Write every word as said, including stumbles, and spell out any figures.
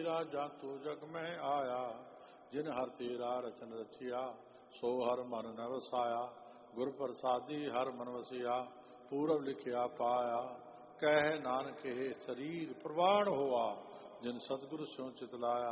ਹੀਰਾ ਜਾਂਤੂ ਜਗ ਮਹਿ ਆਇਆ। ਜਿਨ ਹਰ ਤੇਰਾ ਰਚਨ ਰਚਿਆ ਸੋ ਹਰ ਮਨ ਨ ਵਸਾਇਆ। ਗੁਰ ਪ੍ਰਸਾਦੀ ਹਰ ਮਨ ਵਸਿਆ ਪੂਰਬ ਲਿਖਿਆ ਪਾਇਆ। ਕਹਿ ਨਾਨਕ ਇਹ ਸਰੀਰ ਪ੍ਰਵਾਨ ਹੋਆ ਜਿਨ ਸਤਿਗੁਰ ਸਿਉ ਚਿਤ ਲਾਇਆ।